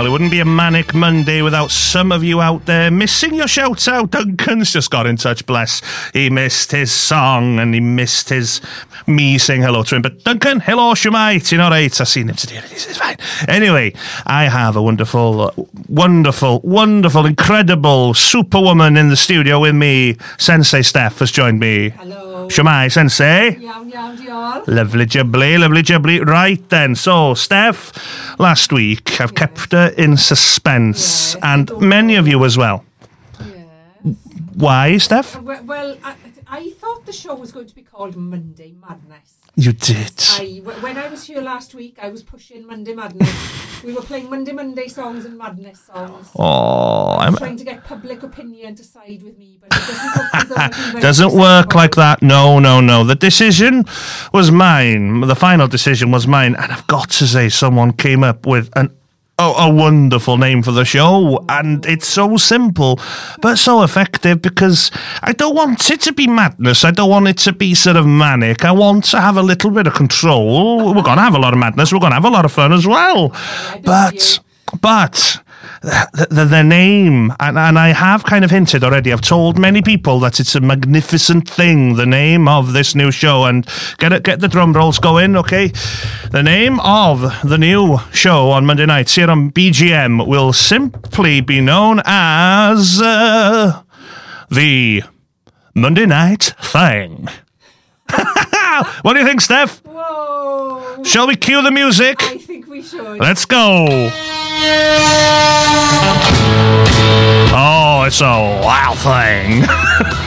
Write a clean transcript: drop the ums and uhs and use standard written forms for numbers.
It wouldn't be a manic Monday without some of you out there missing your shout out. Duncan's just got in touch, bless. He missed his song and he missed me saying hello to him. But Duncan, hello, Shumai. You all right? I've seen him today. It's fine. Anyway, I have a wonderful, incredible superwoman in the studio with me. Sensei Steph has joined me. Hello. Shumai, Sensei. Yawn, y'all. Lovely jubbly. Right then. So, Steph, last week I've kept her in suspense, and many of you as well. Yeah. Why, Steph? Well, I thought the show was going to be called Monday Madness. You did. When I was here last week, I was pushing Monday Madness. We were playing Monday songs and Madness songs. Oh, I'm trying to get public opinion to side with me, but it doesn't work like that. No. The decision was mine. The final decision was mine, and I've got to say, someone came up with a wonderful name for the show, and it's so simple but so effective, because I don't want it to be madness. I don't want it to be sort of manic. I want to have a little bit of control. We're going to have a lot of madness. We're going to have a lot of fun as well. But the name, and I have kind of hinted already, I've told many people that it's a magnificent thing, the name of this new show, and get the drum rolls going, okay? The name of the new show on Monday nights here on BGM will simply be known as the Monday Night Thing. What do you think, Steph? Whoa! Shall we cue the music? I think we should. Let's go. Oh, it's a wild thing.